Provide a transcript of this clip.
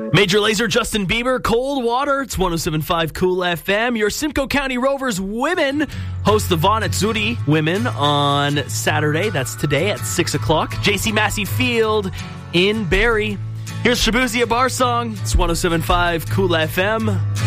Major Lazer, Justin Bieber, Cold Water. It's 107.5 Cool FM. Your Simcoe County Rovers women host the Vaughan at Zuri women on Saturday. That's today at 6 o'clock. JC Massey Field in Barrie. Here's Shabuzi, a bar song. It's 107.5 Cool FM.